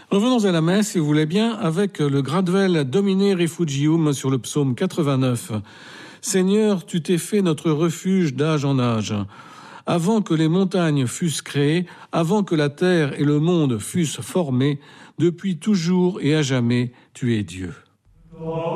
Revenons à la messe, si vous voulez bien, avec le Graduel Domine Refugium sur le psaume 89. Seigneur, tu t'es fait notre refuge d'âge en âge. Avant que les montagnes fussent créées, avant que la terre et le monde fussent formés, depuis toujours et à jamais, tu es Dieu.